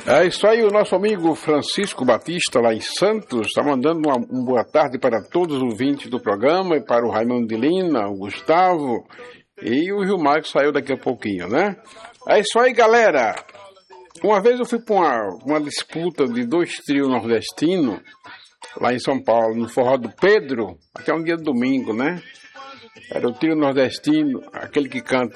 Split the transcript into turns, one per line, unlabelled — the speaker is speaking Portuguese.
É isso aí, o nosso amigo Francisco Batista, lá em Santos, está mandando uma boa tarde para todos os ouvintes do programa, e para o Raimundo de Lina, o Gustavo e o Gilmar, que saiu daqui a pouquinho, né? É isso aí, galera. Uma vez eu fui para uma disputa de 2 trios nordestinos, lá em São Paulo, no Forró do Pedro, até um dia de domingo, né? Era o trio nordestino, aquele que canta